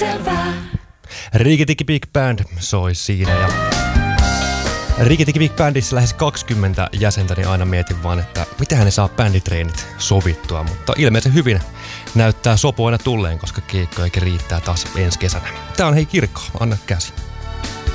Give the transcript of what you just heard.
selvää. Rikki-Tikki Big Band soi siinä ja Rikki-Tikki Big Bandissa lähes 20 jäsentä, niin aina mietin vaan, että mitähän ne saa bänditreenit sovittua, mutta ilmeisen hyvin näyttää sopu aina tulleen, koska keikkojakin riittää taas ensi kesänä. Tää on Hei Kirkko, anna käsi.